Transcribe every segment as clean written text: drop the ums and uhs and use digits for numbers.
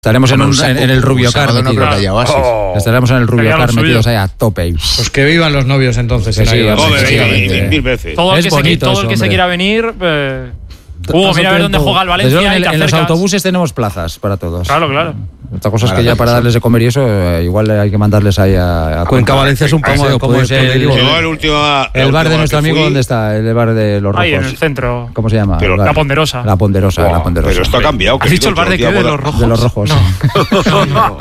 Estaremos en el Rubio Car metidos. Estaremos en el Rubio Car metidos ahí a tope. Pues que vivan los novios entonces. Mil veces. Todo el que se quiera venir... mira a ver dónde juega el Valencia. En los autobuses tenemos plazas para todos. Claro. Otra cosa es que ya para darles de comer y eso, igual hay que mandarles ahí a Cuenca. Valencia es un paseo. El bar de nuestro amigo, ¿dónde está? El bar de los Rojos. Ahí en el centro. ¿Cómo se llama? La Ponderosa. La Ponderosa. Pero esto ha cambiado. ¿Has dicho el bar de qué? ¿De los Rojos? De los Rojos. No.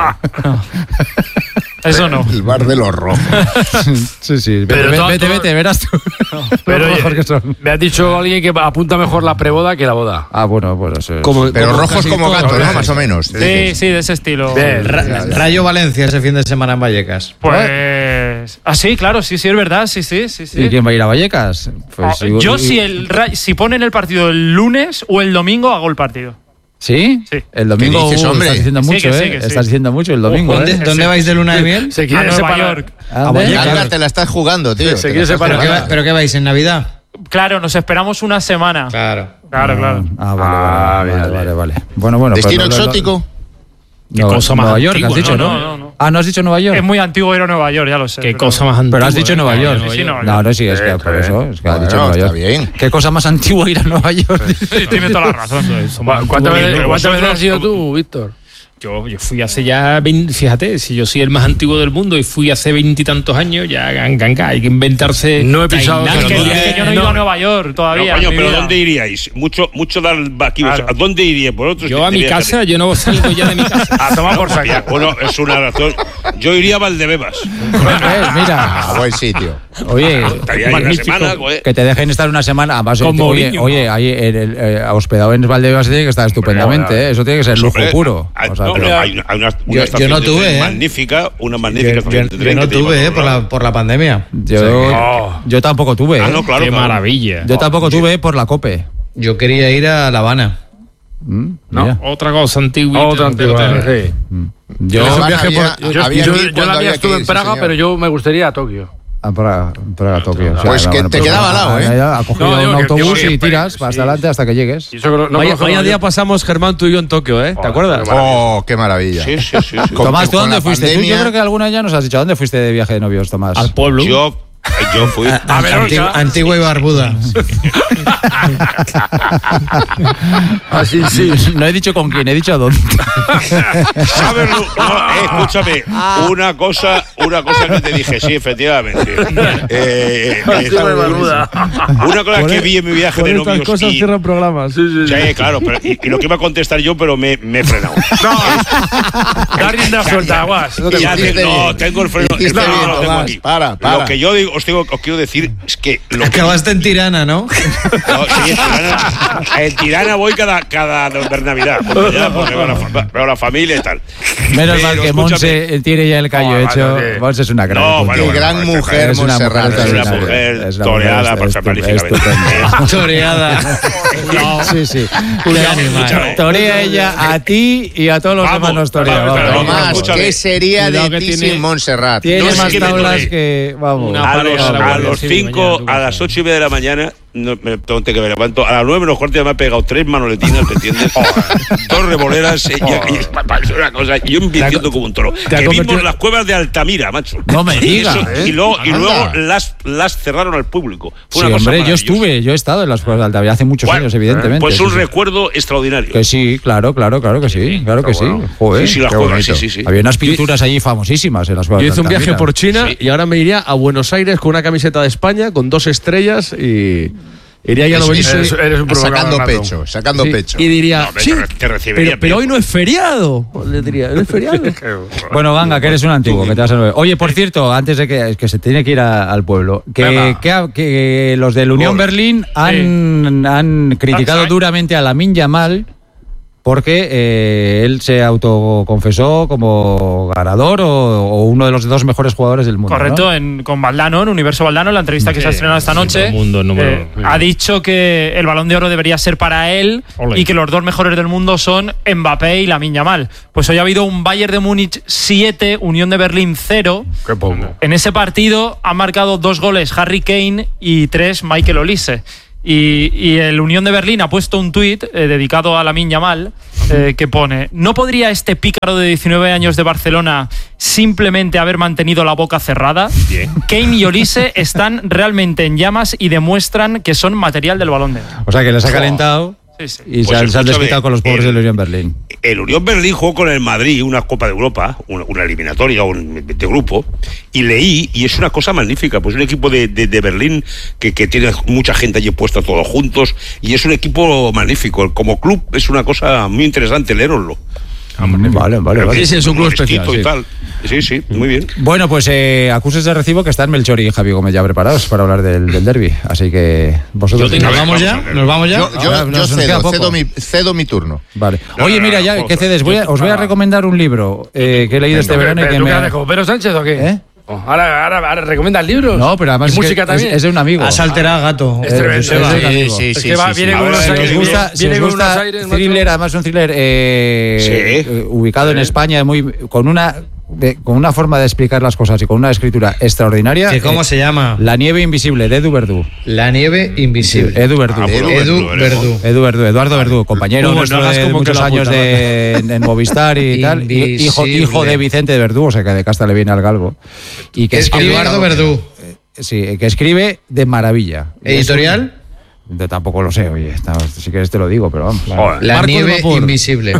Eso no. El bar de los Rojos. Sí. Vete, verás tú. Pero me has dicho alguien que apunta mejor la preboda que la boda. Bueno, eso es. Pero rojos como gatos, ¿no? Más o menos. Sí, de ese estilo. Rayo Valencia ese fin de semana en Vallecas. Pues... sí, claro, sí, es verdad, sí. ¿Y quién va a ir a Vallecas? Pues yo si ponen el partido el lunes o el domingo, hago el partido. ¿Sí? Sí. El domingo estás diciendo mucho, sí. Estás diciendo mucho el domingo. ¿Dónde vais de luna de miel? Se quiere Nueva separar. York. A Vallecas. Te la estás jugando, tío. Se quiere separar. ¿Pero qué vais en Navidad? Claro, nos esperamos una semana. Claro. Vale. Bueno. ¿Destino exótico? ¿Qué cosa más Nueva York, antigua, has dicho, no. ¿no has dicho Nueva York? Es muy antiguo ir a Nueva York, ya lo sé. Qué cosa más antigua. Pero has dicho Nueva York. Sí, Nueva No, York. sí, es que por eso. Es que has dicho Nueva Está York. bien. ¿Qué cosa más antigua ir a Nueva York? Sí, tiene toda la razón. ¿Cuántas veces has ido tú, Víctor? Yo fui hace ya 20, fíjate, si yo soy el más antiguo del mundo y fui hace 20 y tantos años, ya hay que inventarse. No he pisado. Que yo no he ido a Nueva York todavía. Pero ¿dónde iríais? Mucho dar aquí. Claro. ¿A dónde iríais? Yo a mi casa, yo no salgo ya de mi casa. A tomar por saco. Bueno, es una razón. Yo iría a Valdebebas. Mira. A buen sitio. Oye, Estaría ahí una semana, que te dejen estar una semana. Además, oye, ahí hospedado en Valdebebas tiene que estar estupendamente. Eso tiene que ser lujo puro. Hay una estación no tuve, magnífica, una magnífica estación de Yo tren. no tuve, por la pandemia. Yo tampoco tuve. No, claro. Qué maravilla. Yo tampoco tuve por la COPE. Yo quería ir a La Habana. No, otra cosa antigua. Sí. Yo la mía estuve en Praga, pero yo me gustaría a Tokio. Praga, Tokio. Pues que te quedaba al lado, ¿eh? Ha cogido un autobús y tiras hasta adelante hasta que llegues. Vaya día pasamos, Germán, tú y yo en Tokio, ¿eh? ¿Te acuerdas? Oh, qué maravilla. Sí. Tomás, ¿tú dónde fuiste? Tú, yo creo que alguna ya nos has dicho. ¿A dónde fuiste de viaje de novios, Tomás? Al pueblo. Yo fui Antigua y barbuda. Así sí. No he dicho con quién, he dicho a dónde. ¿Sabes? Escúchame, una cosa que te dije, sí, efectivamente. Una cosa que vi en mi viaje de novios. Estas cosas cierran programas. Sí, claro, pero, y lo que iba a contestar yo, pero me he frenado. Da rienda suelta, Aguas. No, tengo el freno. No tengo aquí. Para. Lo que yo digo, os quiero decir es que... Acabaste en Tirana, ¿no? Sí, en Tirana voy cada Navidad. Porque veo la familia y tal. Menos mal que Monse tiene ya el callo hecho. Monse es una gran gran mujer, Montserrat. Es una mujer toreada magníficamente. Toreada. Sí. Torea ella a ti y a todos los demás nos torea. Tomás, ¿qué sería de ti sin Montserrat? Tiene más tablas que... Vamos. A los 5, a las 8:30 de la mañana, no me tengo que ver, levanto. A las 9 menos cuarto ya me ha pegado 3 manoletinas, ¿te entiendes? 2 revoleras y una cosa. Y yo viviendo como un toro. Que vimos las cuevas de Altamira, macho. No me digas. Y luego las cerraron al público. Fue una cosa yo he estado en las cuevas de Altamira hace muchos años, evidentemente. Pues un recuerdo extraordinario. Que sí, claro que sí. Joder, sí, las cuevas, sí. Había unas pinturas allí famosísimas en las cuevas. Yo hice un viaje por China y ahora me iría a Buenos Aires con una camiseta de España, con 2 estrellas y... Iría ya sacando pecho. Y diría, te recibiría pero hoy no es feriado. Le diría, no es feriado. Bueno, Ganga, que eres un antiguo, que te vas a ver. Oye, por cierto, antes de que se tiene que ir al pueblo, que los del Unión Berlín han criticado duramente a Lamine Yamal porque él se autoconfesó como ganador o uno de los 2 mejores jugadores del mundo. Correcto, ¿no? Con Valdano, en Universo Valdano, en la entrevista que se ha estrenado esta noche, ha dicho que el Balón de Oro debería ser para él y que los 2 mejores del mundo son Mbappé y Lamine Yamal. Pues hoy ha habido un Bayern de Múnich 7, Unión de Berlín 0. Qué poco. En ese partido han marcado 2 goles Harry Kane y 3 Michael Olise. Y el Unión de Berlín ha puesto un tuit dedicado a Lamine Yamal que pone: ¿no podría este pícaro de 19 años de Barcelona simplemente haber mantenido la boca cerrada? Bien. Kane y Olise están realmente en llamas y demuestran que son material del Balón de Oro. O sea que les ha calentado. Sí. Y pues se han desquitado con los pobres del Unión Berlín. El Unión Berlín jugó con el Madrid una Copa de Europa, una eliminatoria de grupo, y leí, y es una cosa magnífica, pues un equipo de Berlín que tiene mucha gente allí puesta todos juntos, y es un equipo magnífico. Como club es una cosa muy interesante, leeroslo. Vale. Sí, es un club especial. Y tal. Sí, muy bien. Bueno, pues acuses de recibo que están Melchor y Javi Gómez ya preparados para hablar del derbi. Así que vosotros... ¿Nos vamos ya? Yo cedo mi turno. Vale. Oye, mira, ya que cedes, os voy a recomendar un libro que he leído este verano y que me... ¿Pedro Sánchez o qué? Ahora recomiendas libros. No, pero además música también. Es de un amigo. Has alterado, gato. Sí. Viene con unos aires. Si os gusta thriller, además un thriller ubicado en España, con una forma de explicar las cosas y con una escritura extraordinaria. ¿Cómo se llama? La nieve invisible, de Edu Verdú. La nieve invisible. Edu Verdú. Eduardo Verdú, compañero nuestro de muchos años en Movistar y tal. Hijo de Vicente Verdú, o sea que de casta le viene al galgo. Y que escribe, Eduardo Verdú. Sí, que escribe de maravilla. ¿Editorial? Yo tampoco lo sé, oye. Si quieres te lo digo, pero vamos. La nieve invisible.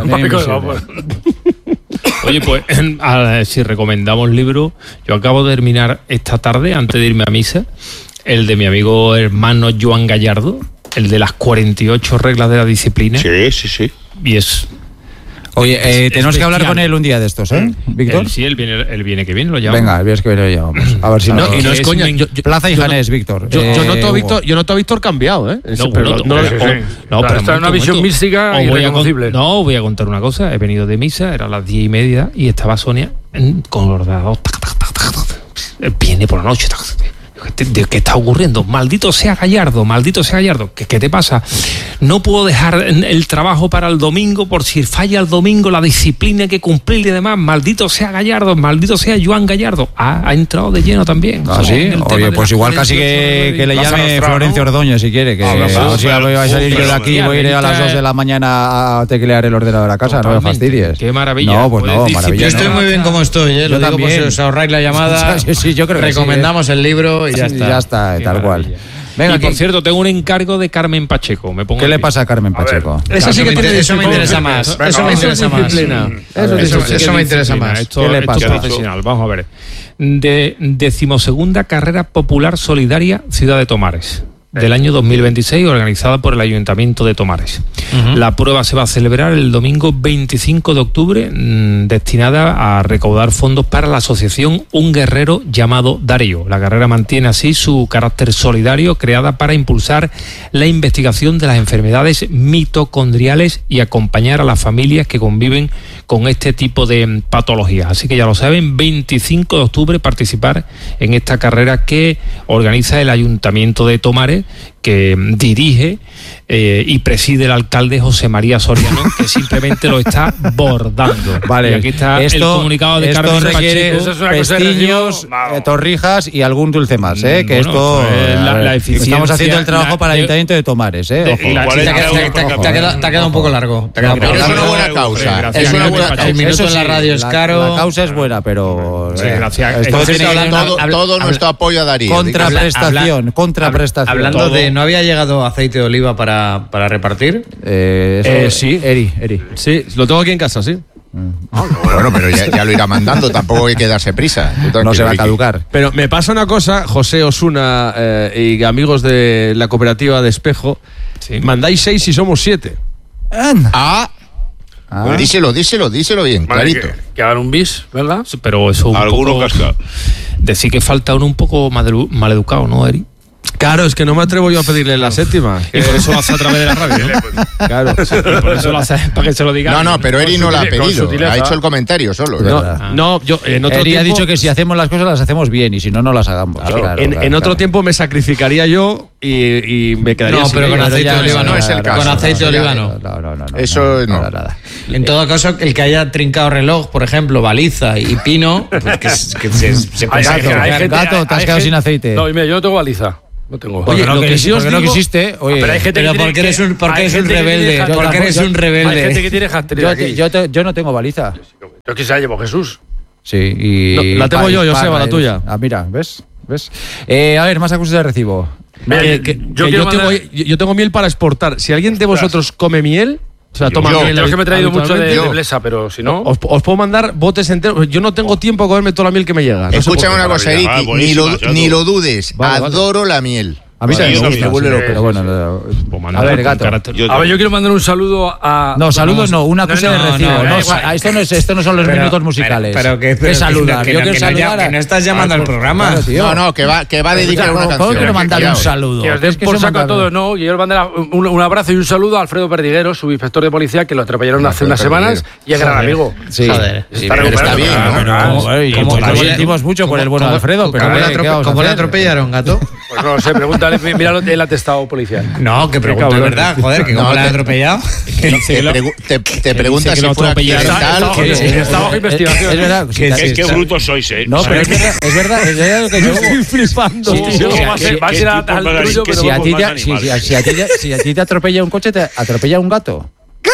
Oye, pues si recomendamos libros, yo acabo de terminar esta tarde, antes de irme a misa, el de mi amigo hermano Joan Gallardo, el de las 48 reglas de la disciplina. Sí. Y es... Oye, tenemos que hablar con él un día de estos, ¿eh, Víctor? Él viene que viene, lo llamamos. Venga, el viernes que viene lo llamamos. A ver si y no es coña. Plaza y Janés, Víctor. Yo noto a Víctor cambiado, ¿eh? Pero está en una visión mística irreconocible. Voy a contar una cosa. He venido de misa, eran las 10:30 y estaba Sonia con el ordenador. Viene por la noche. ¿Qué está ocurriendo? Maldito sea Gallardo. ¿Qué te pasa? No puedo dejar el trabajo para el domingo por si falla el domingo, la disciplina hay que cumplir y demás. Maldito sea Gallardo, maldito sea Joan Gallardo. Ha entrado de lleno también. ¿Ah, sí? Oye, pues igual casi que le llame Florencio Ordóñez si quiere. Que si voy a salir yo de aquí y voy a ir a las 2 de la mañana a teclear el ordenador a casa. No me fastidies. Qué maravilla. No, pues no, maravilla. Yo estoy muy bien como estoy, lo digo por si os ahorráis la llamada. Sí, yo creo que recomendamos el libro y ya está, tal cual. Venga, y por cierto, tengo un encargo de Carmen Pacheco. ¿Qué le pasa a Carmen Pacheco? Eso me interesa más. Eso me interesa más. Esto es profesional. Vamos a ver. De 12ª carrera popular solidaria Ciudad de Tomares, del año 2026, organizada por el Ayuntamiento de Tomares. La prueba se va a celebrar el domingo 25 de octubre, destinada a recaudar fondos para la asociación Un Guerrero llamado Darío. La carrera mantiene así su carácter solidario, creada para impulsar la investigación de las enfermedades mitocondriales y acompañar a las familias que conviven con este tipo de patologías. Así que ya lo saben, 25 de octubre participar en esta carrera que organiza el Ayuntamiento de Tomares, que dirige y preside el alcalde José María Soriano, que simplemente lo está bordando. Vale, y aquí está el comunicado de Carmen requiere pestiños, torrijas y algún dulce más, que bueno, esto la eficiencia, estamos haciendo el trabajo para el Ayuntamiento de Tomares, Te ha quedado un poco largo. Pero es una buena causa. El minuto en la radio es caro. La causa es buena, pero todo nuestro apoyo a Darío. Contraprestación. Hablando de, ¿no había llegado aceite de oliva para repartir? Sí, Eri. Sí, lo tengo aquí en casa, sí. Bueno, pero ya lo irá mandando, tampoco hay que darse prisa. No se va a caducar. Pero me pasa una cosa, José Osuna y amigos de la cooperativa de Espejo, mandáis 6 y somos 7. Pues díselo bien, clarito. Que hagan un bis, ¿verdad? Pero eso alguno casca. Decir que falta uno un poco maleducado, ¿no, Eri? Claro, es que no me atrevo yo a pedirle la séptima. Y por eso lo hace a través de la radio, ¿no? Claro. Y por eso lo hace para que se lo diga. No, pero Eri no la ha pedido. Ha hecho el comentario solo. Yo en otro Eri tiempo, ha dicho que si hacemos las cosas las hacemos bien y si no, no las hagamos. En otro tiempo me sacrificaría yo y me quedaría sin pero con aceite de oliva no es el caso. Con aceite de oliva no. Eso no. Nada. En todo caso, el que haya trincado reloj, por ejemplo, baliza y pino, pues que se Gato, te has quedado sin aceite. No, mira, yo no tengo baliza. No tengo. Oye, lo que sí os digo, no quisiste. Oye, pero porque eres un rebelde. Porque eres un rebelde. Hay gente que tiene hat-trick. Yo no tengo baliza. Yo quizá llevo Jesús. Sí, y. La tengo yo, Joseba, la tuya. Ah, mira, ¿ves? A ver, más acusaciones de recibo. Yo tengo miel para exportar. Si alguien de vosotros come miel, o sea, toma miel. Yo es que me he traído mucho de Blesa, pero si no. Os puedo mandar botes enteros. Yo no tengo tiempo a comerme toda la miel que me llega. Escúchame una cosa, Eric, ni lo dudes. Adoro la miel. A mí también me vuelve loco, pero bueno. A ver, Gato. A ver, yo quiero mandar un saludo a. No, saludos no, una cosa de recibo. Esto no son los minutos musicales. Pero que saludar. Yo quiero saludar. Que no estás llamando al programa. No, que va a dedicar una canción. ¿Cómo quiero mandar un saludo? Que os des por saco a todos, no. Yo quiero mandar un abrazo y un saludo a Alfredo Perdiguero, subinspector de policía, que lo atropellaron hace unas semanas y es gran amigo. Sí, joder. Está bien, ¿no? Como lo sentimos mucho por el bueno de Alfredo, pero ¿cómo le atropellaron, Gato? Pues no lo sé, pregúntale, mira el atestado policial. No, que pregunto de verdad, joder, que cómo le han atropellado. Te preguntas si fue accidental. Está bajo investigación. Es verdad. Qué brutos sois, No, pero es verdad que yo estoy flipando. Va a ser al tuyo, pero si a ti te atropella un coche, te atropella un gato.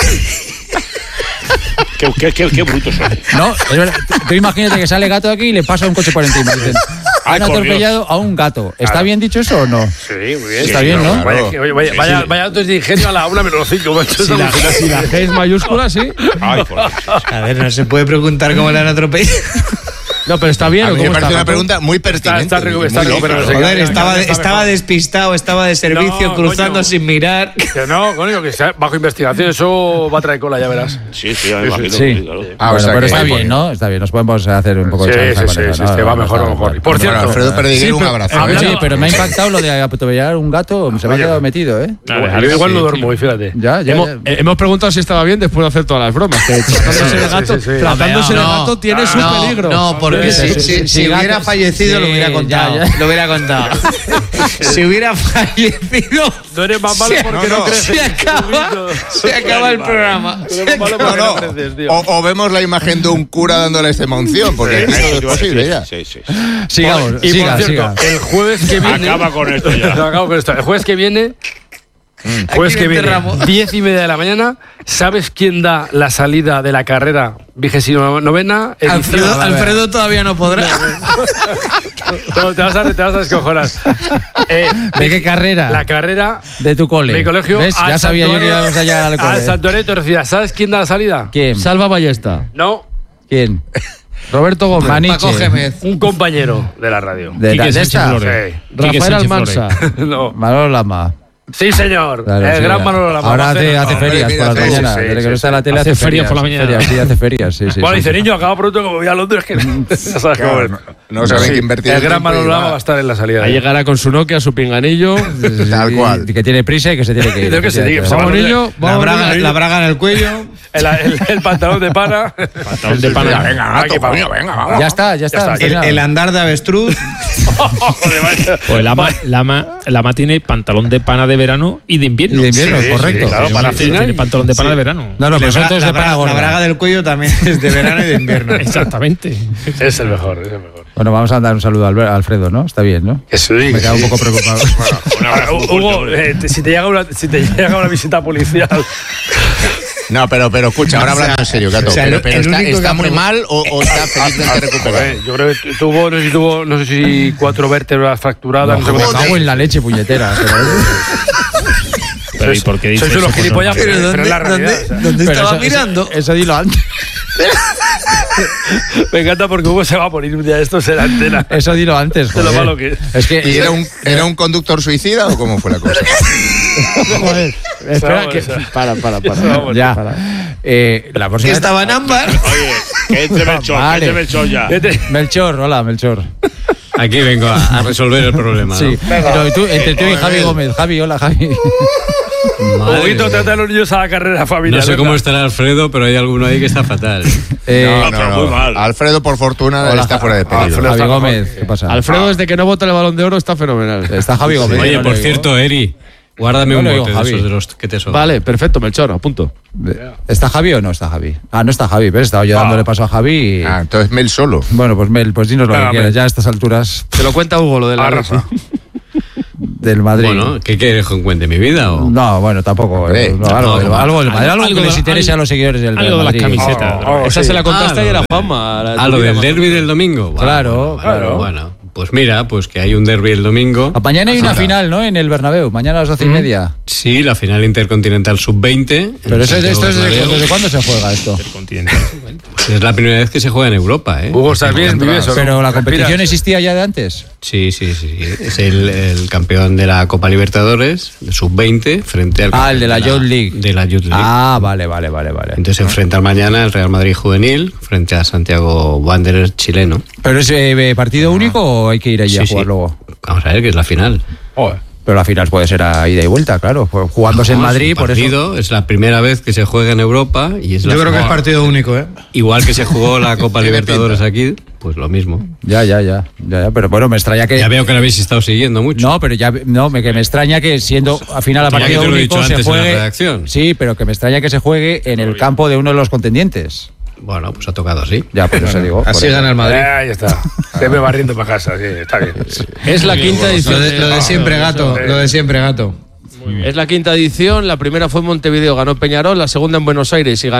Qué brutos sois. No, es verdad. Tú imagínate que sale gato de aquí y le pasa un coche por encima. Dicen, han atropellado a un gato. ¿Está bien dicho eso o no? Sí, muy bien. Está bien, ¿no? Vaya datos de ingenio a la 1:05, macho. Si la G es mayúscula, sí. A ver, no se puede preguntar cómo le han atropellado. No, pero está bien. A mí me parece una pregunta muy pertinente. Joder, estaba despistado, estaba de servicio, cruzando sin mirar. Que no, coño, que está bajo investigación. Eso va a traer cola, ya verás. Sí, me imagino. Sí. Bueno, pero está bien, ¿no? Está bien, nos podemos hacer un poco de chanza. Sí, va mejor. Por cierto, Alfredo Perdiguero, un abrazo. Sí, pero me ha impactado lo de atropellar un gato. Se me ha quedado metido, ¿eh? Igual no duermo, fíjate. Hemos preguntado si estaba bien después de hacer todas las bromas. Tratándose de gato tiene su peligro. No, porque si hubiera fallecido lo hubiera contado. Lo hubiera contado. Si hubiera fallecido. No eres más malo porque no creces. Se acaba el programa. O vemos la imagen de un cura dándole esta emoción, porque esto es posible ya. Sigamos. Y por cierto, el jueves que viene. Acaba con esto ya. El jueves que viene. 10:30 de la mañana. ¿Sabes quién da la salida de la carrera 29ª? Alfredo todavía no podrá. No, te vas a descojonar. ¿De qué carrera? La carrera de tu cole. Mi colegio. ¿Ves? Ya sabía yo que íbamos allá al cole. Al Santuario de Torrecilla. ¿Sabes quién da la salida? ¿Quién? Salva Ballesta. No. ¿Quién? Roberto Gómez. Maniche. Un compañero de la radio. ¿De esta? Rafael Almansa. No. Manolo Lama. Sí, señor. El gran Manolo Lama. Ahora hace ferias por las mañanas. Desde que no está en la tele hace ferias por la mañana. Sí, hace ferias. Sí. Bueno, dice, niño, acaba pronto como voy a Londres. Que no saben que invertir. El gran Manolo Lama va a estar en la salida. Ahí llegará con su Nokia, su pinganillo. Tal cual. Que tiene prisa y que se tiene que ir. La braga en el cuello. El pantalón de pana. Pantalón de pana. Venga. Ya está. El andar de avestruz. Pues Lama tiene pantalón de pana de verano y de invierno. Correcto. Claro, tiene pantalón de pana de verano. No, pero eso es de pana gorda. La braga del cuello también es de verano y de invierno. Exactamente. Es el mejor. Bueno, vamos a dar un saludo a Alfredo, ¿no? Está bien, ¿no? Me queda un poco preocupado. Hugo, si te llega una visita policial. No, pero escucha, ahora hablando en serio, Gato. Pero ¿está muy mal o está felizmente recuperado? Yo creo que tuvo, no sé si 4 vértebras fracturadas. Me cago en la leche, puñetera. Pero ¿y por qué dices sois unos gilipollas? Pero es la realidad. ¿Dónde estaba mirando? Eso dilo antes. Me encanta porque Hugo se va a poner un día de estos en la antena. Eso dilo antes, joder. De lo malo que es. Que ¿Y era un conductor suicida o cómo fue la cosa? Joder, espera que... Para. Ya. La próxima... Que estaba en ámbar. Oye, que entre Melchor ya. Melchor, hola, Melchor. Aquí vengo a resolver el problema. Sí, ¿no? Pero tú, entre tú y Javi Gómez. Javi, hola, Javi. Huguito, trata a los niños a la carrera familiar. No sé cómo estará Alfredo, pero hay alguno ahí que está fatal. No, muy mal. Alfredo, por fortuna, está fuera de peligro. Javi Gómez, ¿qué pasa? Alfredo, desde que no vota el Balón de Oro, está fenomenal. Está Javi Gómez. Oye, por cierto, Eri, guárdame un bote de esos de los que te sobran. Vale, perfecto, Melchor, a punto. ¿Está Javi o no está Javi? No está Javi, pero estaba yo dándole paso a Javi. Entonces Mel solo. Bueno, pues Mel, pues dinos lo que quieras, ya a estas alturas. Te lo cuenta Hugo, lo de la raza. del Madrid. Bueno, ¿qué quieres que cuente mi vida? ¿O? No, bueno, tampoco. Algo del Madrid, algo que les interese a los seguidores del Madrid. Algo de las camisetas. Esa se la contaste ayer a Juanma. A lo del derbi del domingo. Claro. Bueno, pues mira, pues que hay un derbi el domingo. Mañana hay una final, ¿no? En el Bernabéu, mañana a las 12:30. Sí, la final intercontinental sub-20. Pero ¿desde cuándo se juega esto? Intercontinental sub-20. Pues es la primera vez que se juega en Europa, ¿eh? Hugo, ¿estás bien? Pero la competición existía ya de antes. Sí. Es el campeón de la Copa Libertadores, sub-20, frente al... el de la Youth League. De la Youth League. Vale. Entonces se enfrentan mañana el Real Madrid juvenil frente a Santiago Wanderers chileno. ¿Pero es partido único o hay que ir allí a jugar luego? Vamos a ver, que es la final. Pero la final puede ser a ida y vuelta, claro. Jugándose en Madrid, por eso. Es la primera vez que se juega en Europa. Y yo creo que es partido único, ¿eh? Igual que se jugó la Copa Libertadores aquí, pues lo mismo. Ya. Pero bueno, me extraña que... Ya veo que lo habéis estado siguiendo mucho. No, pero que me extraña que siendo al final a partido único se juegue... Sí, pero que me extraña que se juegue en el campo de uno de los contendientes. Bueno, pues ha tocado así. Ya, por eso digo. Así gana el Madrid. Ya está. Se me barriendo para casa, sí, está bien. Es la quinta edición. Lo de siempre, gato. Es la quinta edición. La primera fue en Montevideo, ganó Peñarol. La segunda en Buenos Aires y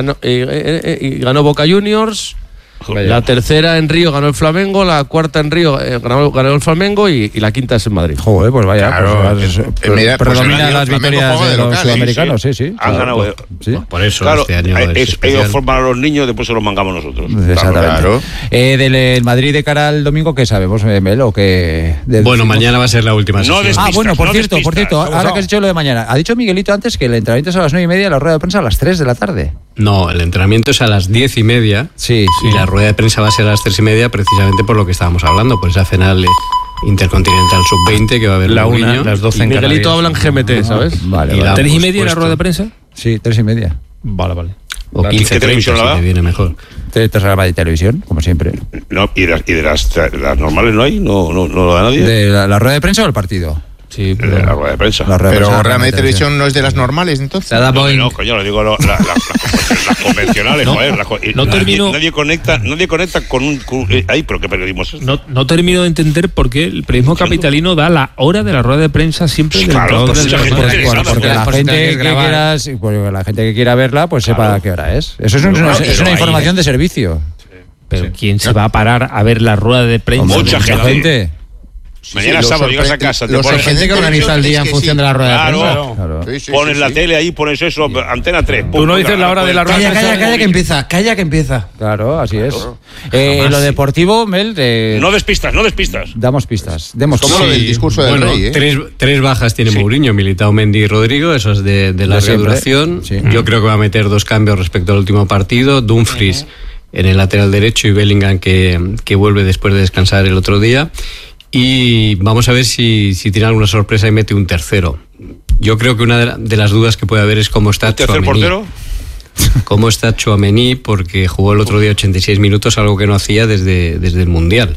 ganó Boca Juniors. La tercera en Río ganó el Flamengo, la cuarta en Río ganó el Flamengo y la quinta es en Madrid. Joder, pues vaya, claro, predominan las victorias de los sudamericanos, sí. Han ganado. Por eso claro, este año ellos forman a los niños, después se los mangamos nosotros. Exactamente. Claro. Del Madrid de cara al domingo, ¿qué sabemos, Mel? Bueno, mañana va a ser la última sesión. Por cierto, ahora que has dicho lo de mañana, ha dicho Miguelito antes que el entrenamiento es a las 9:30 y la rueda de prensa a las 3 de la tarde. No, el entrenamiento es a las 10:30. Sí. Y la rueda de prensa va a ser a las 3:30 precisamente por lo que estábamos hablando, por esa final intercontinental sub-20 que va a haber la una, las 12 en Miguelito habla en GMT, ¿sabes? Vale. ¿3:30 la rueda de prensa? Sí, 3:30. Vale. O 15:30 si te viene mejor. Te de televisión, como siempre. No, y de las normales no hay, no lo da nadie. ¿De la rueda de prensa o el partido? Sí, de la rueda de prensa. Pero realmente televisión no es de las normales, entonces. No, coño, lo digo las convencionales, joder. No termino. Nadie conecta con un. Ay, pero qué periodismo es esto. No termino de entender por qué el periodismo capitalino da la hora de la rueda de prensa siempre del claro, porque la gente que quiera verla, pues sepa a qué hora es. Eso es una información de servicio. Pero ¿quién se va a parar a ver la rueda de prensa? Mucha gente. Mañana sábado llegas a casa. Hay gente que organiza el día en función de la rueda de prensa. Claro. Pones la tele ahí, pones eso, Antena 3. Tú no dices la hora de la rueda de prensa. Calla que empieza. Claro, así es. Lo deportivo, Mel. No despistas. Damos pistas. Como lo del discurso del rey. Tres bajas tiene Mourinho, Militao, Mendy y Rodrigo, eso es de larga duración. Sí. Yo creo que va a meter 2 cambios respecto al último partido. Dumfries en el lateral derecho y Bellingham que vuelve después de descansar el otro día. Y vamos a ver si tiene alguna sorpresa y mete un tercero. Yo creo que una de las dudas que puede haber es cómo está Tchouaméni. ¿Tercer portero? Cómo está Tchouaméni, porque jugó el otro día 86 minutos, algo que no hacía desde el Mundial.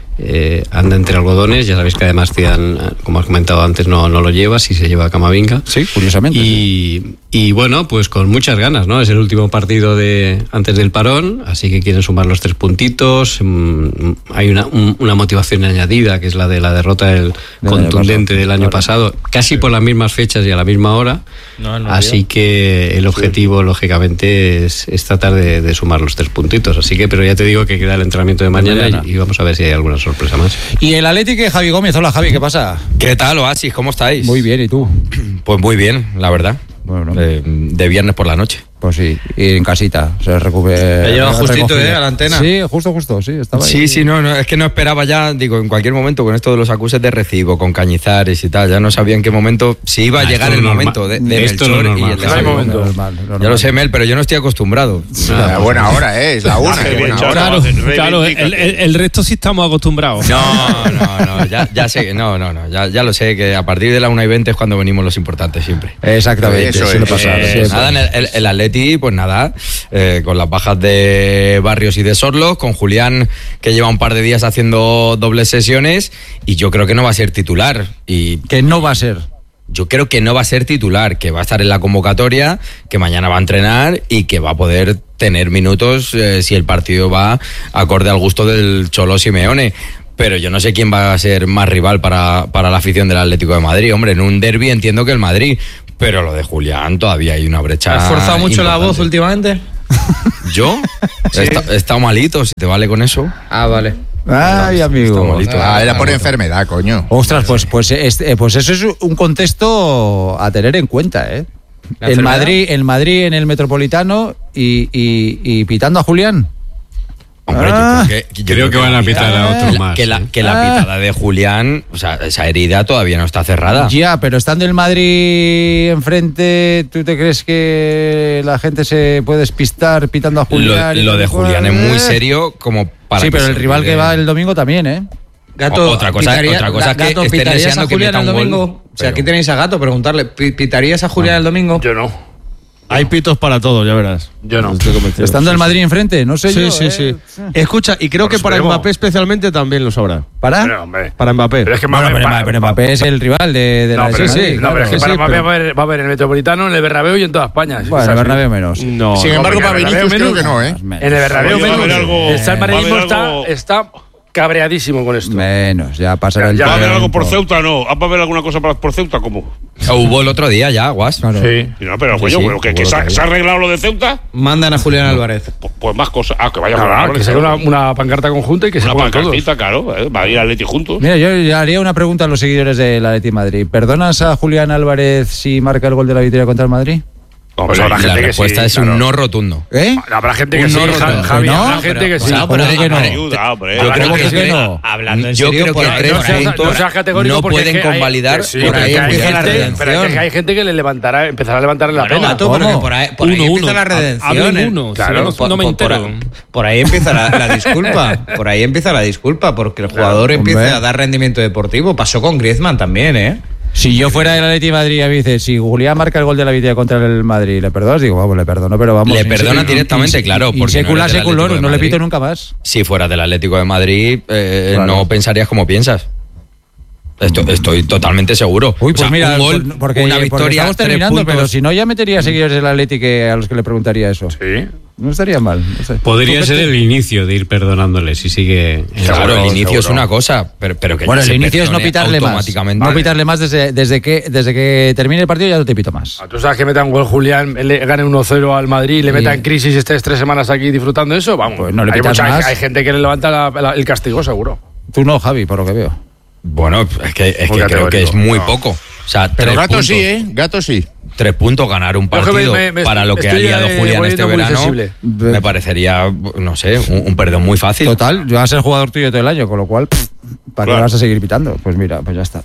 Anda entre algodones, ya sabéis que además como has comentado antes, no lo lleva, si se lleva a Camavinga. Sí, curiosamente. Y bueno, pues con muchas ganas, ¿no? Es el último partido antes del parón, así que quieren sumar los 3 puntitos. Hay una motivación añadida, que es la de la derrota contundente del año pasado, casi por las mismas fechas y a la misma hora. Así que el objetivo, lógicamente, es tratar de sumar los 3 puntitos. Así que, pero ya te digo que queda el entrenamiento de mañana y vamos a ver si hay alguna sorpresa más. Y el Atlético de Javi Gómez. Hola, Javi, ¿qué pasa? ¿Qué tal, Oasis? ¿Cómo estáis? Muy bien, ¿y tú? Pues muy bien, la verdad. Bueno. De viernes por la noche. Pues sí, y en casita se recupera. Te lleva justito, a la antena. Sí, justo, sí, estaba ahí. Sí, no, es que no esperaba ya, digo, en cualquier momento con esto de los acuses de recibo, con Cañizares y tal, ya no sabía en qué momento, si iba a llegar el momento de Melchor y el de Javi. Ya lo sé, Mel, pero yo no estoy acostumbrado. La buena hora, es la una. Claro, el resto sí estamos acostumbrados. No, ya sé, ya lo sé, que a partir de la 1:20 es cuando venimos los importantes siempre. Exactamente, eso suele pasar. Nada, el Atleti, pues nada, con las bajas de Barrios y de Sorlos, con Julián, que lleva un par de días haciendo dobles sesiones, y yo creo que no va a ser titular. ¿Que no va a ser? Yo creo que no va a ser titular, que va a estar en la convocatoria, que mañana va a entrenar y que va a poder tener minutos si el partido va acorde al gusto del Cholo Simeone. pero yo no sé quién va a ser más rival para la afición del Atlético de Madrid. Hombre, en un derbi entiendo que el Madrid, pero lo de Julián todavía hay una brecha. ¿Has forzado mucho la voz últimamente? ¿Yo? Sí. He estado malito, si te vale con eso. Ah, vale. Ay, amigo. Era por enfermedad, coño. Ostras, pues eso es un contexto a tener en cuenta, ¿eh? El Madrid en el Metropolitano y pitando a Julián. Hombre, yo creo que van a pitar a otro más. Que la pitada de Julián, o sea, esa herida todavía no está cerrada. Ya, pero estando el Madrid enfrente, ¿tú te crees que la gente se puede despistar pitando a Julián? Lo de Julián es muy serio como para... Sí, pero el rival que va el domingo también, ¿eh? Gato, otra cosa es que estén deseando que meta un domingo. O sea, aquí tenéis a Gato, preguntarle, ¿pitarías a Julián el domingo? Yo no. Hay pitos para todo, ya verás. Yo no. Estando el Madrid enfrente, no sé yo. Sí. Escucha, y creo que para Mbappé especialmente también lo sabrá. ¿Para? Pero, hombre. Para Mbappé. Pero es que pero Mbappé es el rival de la... pero sí, no, pero es que para Mbappé va a haber en el Metropolitano, en el Bernabéu y en toda España. Bueno, en el Bernabéu menos. No. Sin embargo, para Vinicius creo que no, ¿eh? En el Bernabéu menos. El madridismo está cabreadísimo con esto. Menos, ya pasará el tiempo. ¿Va a haber algo por Ceuta? No. ¿Va a haber alguna cosa por Ceuta? ¿Cómo? Hubo el otro día ya, Guas. Claro. Sí. No, pero coño, que se ha arreglado lo de Ceuta. Mandan a Julián Álvarez. Pues más cosas. Que vaya Julián Álvarez. Que se haga una pancarta conjunta y que se pongan todos. Una pancartita, claro. Va a ir Atleti juntos. Mira, yo haría una pregunta a los seguidores del Atleti Madrid. ¿Perdonas a Julián Álvarez si marca el gol de la victoria contra el Madrid? Pues la respuesta es un no rotundo. ¿Eh? Habrá gente que sí, Javi. Habrá gente que sí. Yo creo que no. Hablando en serio, por 3 puntos no pueden convalidar. Por ahí empieza la redención. Pero es que hay gente que empezará a levantar la pena. Por ahí empieza la redención. Claro, no me entero. Por ahí empieza la disculpa. Por ahí empieza la disculpa, porque el jugador empieza a dar rendimiento deportivo. Pasó con Griezmann también, ¿eh? Si yo fuera del Atleti Madrid, me dice, si Julián marca el gol de la victoria contra el Madrid, ¿le perdonas? Digo, vamos, le perdono, pero vamos. Le perdona directamente, claro. Porque secula, no le pito nunca más. Si fuera del Atlético de Madrid, no pensarías como piensas. Estoy totalmente seguro. Uy, pues mira, un gol, porque una victoria, estamos terminando, pero si no ya metería seguidores del Atleti a los que le preguntaría eso. Sí. No estaría mal. No sé. Podría ser el inicio de ir perdonándole si sigue. Claro, el inicio es una cosa, pero que bueno, el inicio es no pitarle más. No pitarle más desde que termine el partido, ya no te pito más. ¿Tú sabes que meta un gol Julián, le gane 1-0 al Madrid, le meta en crisis y estés 3 semanas aquí disfrutando de eso? Vamos, pues no le pitas más. Hay gente que le levanta el castigo, seguro. Tú no, Javi, por lo que veo. Bueno, es que creo que es muy poco. O sea, pero Gato sí, ¿eh? Gato sí. 3 puntos ganar un partido para lo que ha liado Julián este verano me parecería, no sé, un perdón muy fácil. Total, yo voy a ser jugador tuyo todo el año, con lo cual, ¿para qué vas a seguir pitando? Pues mira, pues ya está.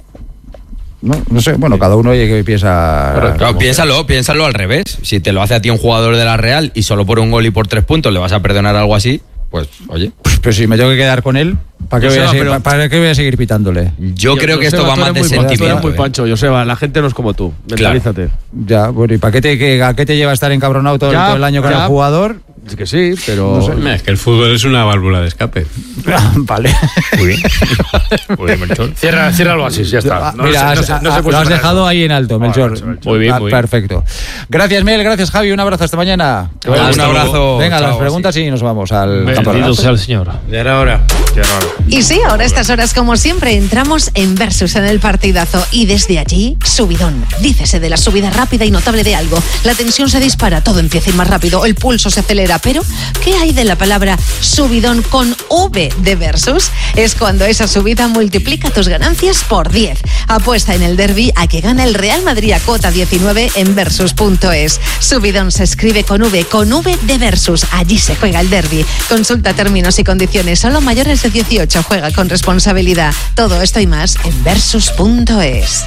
No sé, bueno, cada uno oye que piensa... Claro, piénsalo al revés. Si te lo hace a ti un jugador de la Real y solo por un gol y por 3 puntos le vas a perdonar algo así, pues, oye. Pero si me tengo que quedar con él, ¿para qué voy a seguir pitándole? Yo creo que esto va más de sentimiento. Tú eres muy pancho, Joseba, la gente no es como tú. Mentalízate. Ya, bueno, ¿y para qué te lleva a estar encabronado todo el año con el jugador? Es que sí, pero... No sé. Es que el fútbol es una válvula de escape. Vale. Muy bien. Muy bien, Melchor. Ciérralo así, ya está. Mira, lo has dejado ahí en alto, Melchor. Muy bien, perfecto. Gracias, Mel, gracias, Javi. Un abrazo, hasta mañana. Un abrazo. Venga, las preguntas y nos vamos al campeonato. Sea el señor. Ya era hora. Y sí, ahora a estas horas, como siempre, entramos en Versus, en el partidazo. Y desde allí, subidón. Dícese de la subida rápida y notable de algo. La tensión se dispara, todo empieza a ir más rápido, el pulso se acelera. Pero, ¿qué hay de la palabra subidón con V de Versus? Es cuando esa subida multiplica tus ganancias por 10. Apuesta en el derbi a que gane el Real Madrid a cuota 19 en Versus.es. Subidón se escribe con V de Versus. Allí se juega el derbi. Consulta términos y condiciones. Solo mayores de 18. Juega con responsabilidad. Todo esto y más en Versus.es.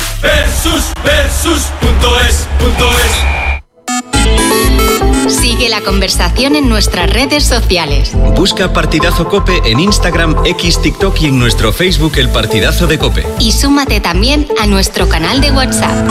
Versus.es. Sigue la conversación en nuestras redes sociales. Busca Partidazo COPE en Instagram, X, TikTok y en nuestro Facebook El Partidazo de COPE. Y súmate también a nuestro canal de WhatsApp.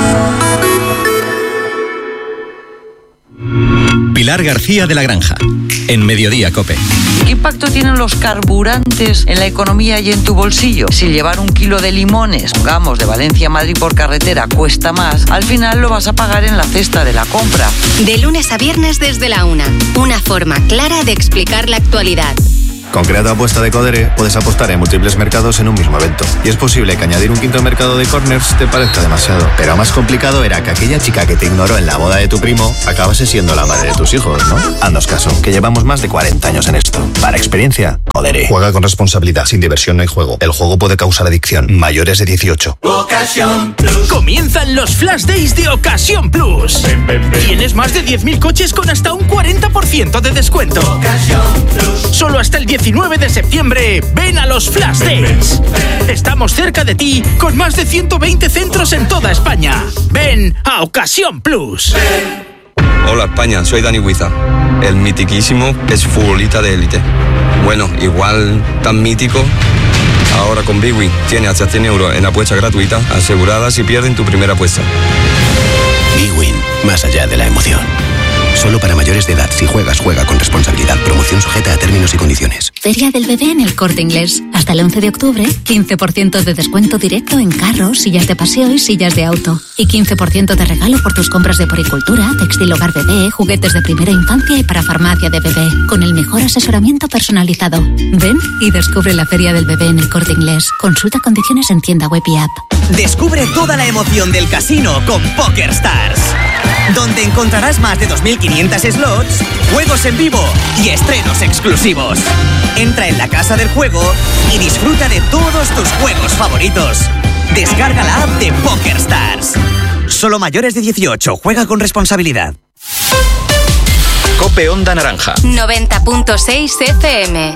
Pilar García de la Granja, en Mediodía COPE. ¿Qué impacto tienen los carburantes en la economía y en tu bolsillo? Si llevar 1 kilo de limones, pongamos, de Valencia a Madrid por carretera cuesta más, al final lo vas a pagar en la cesta de la compra. De lunes a viernes desde la 1. Una forma clara de explicar la actualidad. Con Crea tu apuesta de Codere puedes apostar en múltiples mercados en un mismo evento. Y es posible que añadir un quinto mercado de corners te parezca demasiado. Pero más complicado era que aquella chica que te ignoró en la boda de tu primo acabase siendo la madre de tus hijos, ¿no? Haznos caso, que llevamos más de 40 años en esto. Para experiencia, Codere. Juega con responsabilidad. Sin diversión no hay juego. El juego puede causar adicción. Mayores de 18. Ocasión Plus. Comienzan los Flash Days de Ocasión Plus. Tienes más de 10.000 coches con hasta un 40% de descuento. Ocasión Plus. Solo hasta el 19 de septiembre, ven a los Flash Days. Estamos cerca de ti con más de 120 centros en toda España. Ven a Ocasión Plus. Hola España, soy Dani Huiza, el mitiquísimo exfutbolista de élite. Bueno, igual tan mítico. Ahora con Big Win tiene hasta 100 euros en apuesta gratuita asegurada si pierden tu primera apuesta. Big Win, más allá de la emoción. Solo para mayores de edad. Si juegas, juega con responsabilidad. Promoción sujeta a términos y condiciones. Feria del Bebé en El Corte Inglés. Hasta el 11 de octubre, 15% de descuento directo en carros, sillas de paseo y sillas de auto. Y 15% de regalo por tus compras de poricultura, textil hogar bebé, juguetes de primera infancia y para farmacia de bebé. Con el mejor asesoramiento personalizado. Ven y descubre la Feria del Bebé en El Corte Inglés. Consulta condiciones en tienda web y app. Descubre toda la emoción del casino con PokerStars, donde encontrarás más de 2.500 slots, juegos en vivo y estrenos exclusivos. Entra en la casa del juego y disfruta de todos tus juegos favoritos. Descarga la app de PokerStars. Solo mayores de 18. Juega con responsabilidad. COPE Onda Naranja 90.6 FM.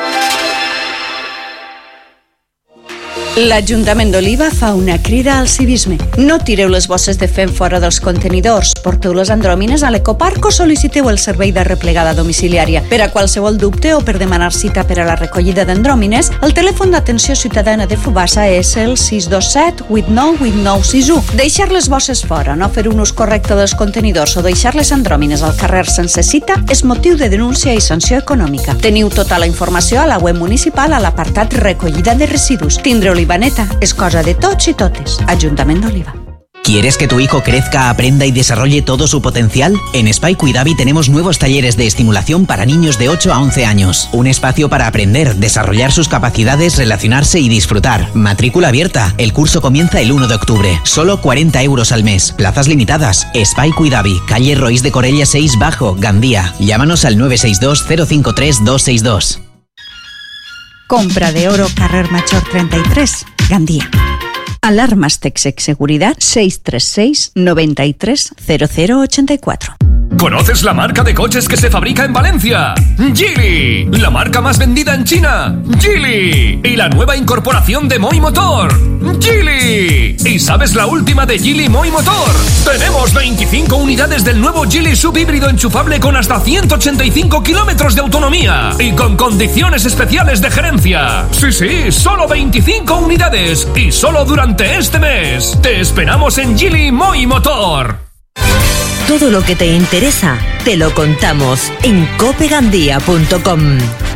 L'Ajuntament d'Oliva fa una crida al civisme. No tireu les bosses de fem fora dels contenidors, porteu les andròmines a l'Ecoparc o sol·liciteu el servei de replegada domiciliària. Per a qualsevol dubte o per demanar cita per a la recollida d'andròmines, el telèfon d'atenció ciutadana de Fubassa és el 627 89 8961. Deixar les bosses fora, no fer un ús correcte dels contenidors o deixar les andròmines al carrer sense cita és motiu de denúncia i sanció econòmica. Teniu tota la informació a la web municipal a l'apartat recollida de residus. Tindre Olivaneta es cosa de tots y totes. Ayuntamiento de Oliva. ¿Quieres que tu hijo crezca, aprenda y desarrolle todo su potencial? En Spy Cuidavi tenemos nuevos talleres de estimulación para niños de 8 a 11 años. Un espacio para aprender, desarrollar sus capacidades, relacionarse y disfrutar. Matrícula abierta. El curso comienza el 1 de octubre. Solo 40 euros al mes. Plazas limitadas. Spy Cuidavi, calle Roís de Corella 6 Bajo, Gandía. Llámanos al 962 053 262. Compra de oro Carrer Major 33, Gandía. Alarmas Texec Seguridad 636 93 0084. ¿Conoces la marca de coches que se fabrica en Valencia? Geely, la marca más vendida en China. Geely. Y la nueva incorporación de Moi Motor. Geely. ¿Y sabes la última de Geely Moi Motor? Tenemos 25 unidades del nuevo Geely subhíbrido enchufable con hasta 185 kilómetros de autonomía y con condiciones especiales de gerencia. Sí, solo 25 unidades y solo durante este mes. Te esperamos en Geely Moi Motor. Todo lo que te interesa, te lo contamos en copegandía.com.